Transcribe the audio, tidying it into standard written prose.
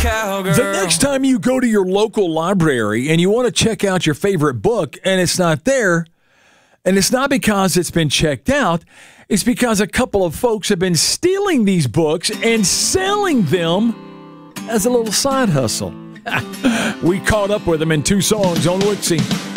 cowgirl. The next time you go to your local library and you want to check out your favorite book and it's not there, and it's not because it's been checked out, it's because a couple of folks have been stealing these books and selling them as a little side hustle. We caught up with them in two songs on Wixie.